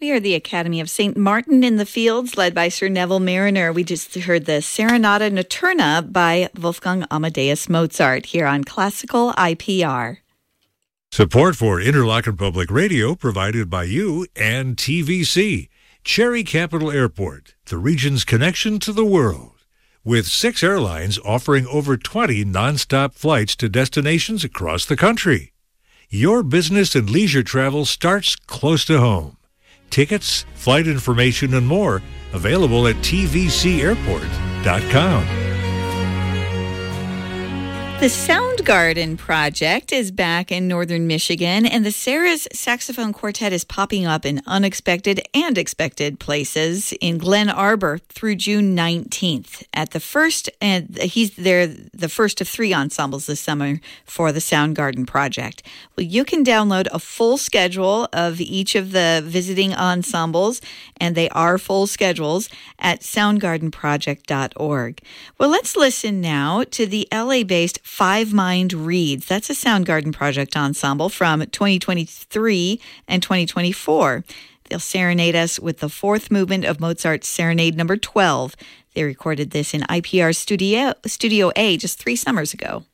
We are the Academy of St. Martin in the Fields, led by Sir Neville Mariner. We just heard the Serenata Nocturna by Wolfgang Amadeus Mozart here on Classical IPR. Support for Interlochen Public Radio provided by you and TVC, Cherry Capital Airport, the region's connection to the world. With 6 airlines offering over 20 nonstop flights to destinations across the country. Your business and leisure travel starts close to home. Tickets, flight information, and more available at tvcairport.com. The Soundgarden Project is back in northern Michigan, and the Sarah's Saxophone Quartet is popping up in unexpected and expected places in Glen Arbor through June 19th. He's there the first of 3 ensembles this summer for the Soundgarden Project. Well, you can download a full schedule of each of the visiting ensembles, and they are full schedules at soundgardenproject.org. Well, let's listen now to the LA-based Five Mind Reeds. That's a Soundgarden Project ensemble from 2023 and 2024. They'll serenade us with the 4th movement of Mozart's Serenade Number 12. They recorded this in IPR Studio A just 3 summers ago.